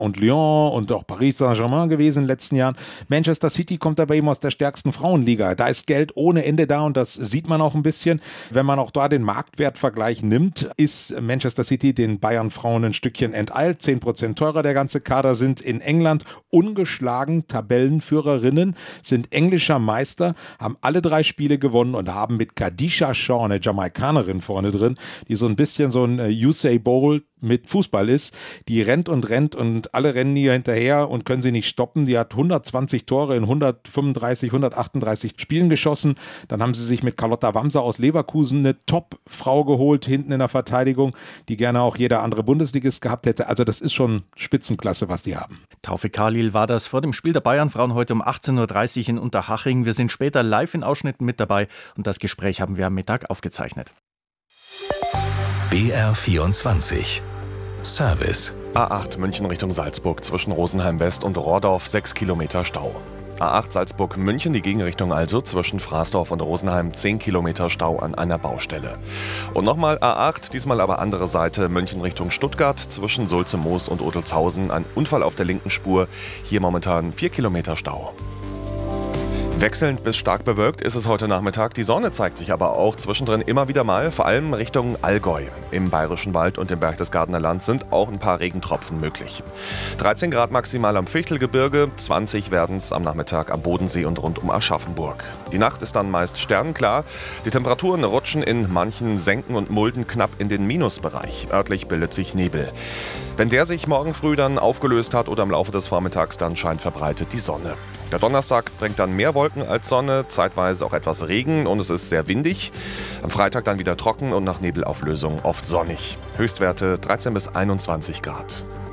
und Lyon und auch Paris Saint-Germain gewesen in den letzten Jahren. Manchester City kommt aber eben aus der stärksten Frauenliga. Da ist Geld ohne Ende da und das sieht man auch ein bisschen. Wenn man auch da den Marktwertvergleich nimmt, ist Manchester City den Bayern-Frauen ein Stückchen enteilt. 10% teurer der ganze Kader, sind in England ungeschlagen Tabellenführerinnen, sind englischer Meister, haben alle 3 Spiele gewonnen und haben mit Khadija Shaw, eine Jamaikanerin vorne drin, die so ein bisschen so ein Usain Bolt mit Fußball ist, die rennt und alle rennen ihr hinterher und können sie nicht stoppen. Die hat 120 Tore in 135, 138 Spielen geschossen. Dann haben sie sich mit Carlotta Wamser aus Leverkusen eine Top-Frau geholt, hinten in der Verteidigung, die gerne auch jeder andere Bundesligist gehabt hätte. Also das ist schon Spitzenklasse, was die haben. Taufik Khalil war das vor dem Spiel der Bayernfrauen heute um 18.30 Uhr in Unterhaching. Wir sind später live in Ausschnitten mit dabei und das Gespräch haben wir am Mittag aufgezeichnet. BR24 Service. A8 München Richtung Salzburg zwischen Rosenheim West und Rohrdorf 6 Kilometer Stau. A8 Salzburg-München, die Gegenrichtung also zwischen Fraßdorf und Rosenheim 10 Kilometer Stau an einer Baustelle. Und nochmal A8, diesmal aber andere Seite, München Richtung Stuttgart zwischen Sulze-Moos und Odelzhausen. Ein Unfall auf der linken Spur, hier momentan 4 Kilometer Stau. Wechselnd bis stark bewölkt ist es heute Nachmittag. Die Sonne zeigt sich aber auch zwischendrin immer wieder mal, vor allem Richtung Allgäu. Im Bayerischen Wald und im Berchtesgadener Land sind auch ein paar Regentropfen möglich. 13 Grad maximal am Fichtelgebirge, 20 werden es am Nachmittag am Bodensee und rund um Aschaffenburg. Die Nacht ist dann meist sternenklar. Die Temperaturen rutschen in manchen Senken und Mulden knapp in den Minusbereich. Örtlich bildet sich Nebel. Wenn der sich morgen früh dann aufgelöst hat oder im Laufe des Vormittags, dann scheint verbreitet die Sonne. Der Donnerstag bringt dann mehr Wolken als Sonne, zeitweise auch etwas Regen und es ist sehr windig. Am Freitag dann wieder trocken und nach Nebelauflösung oft sonnig. Höchstwerte 13 bis 21 Grad.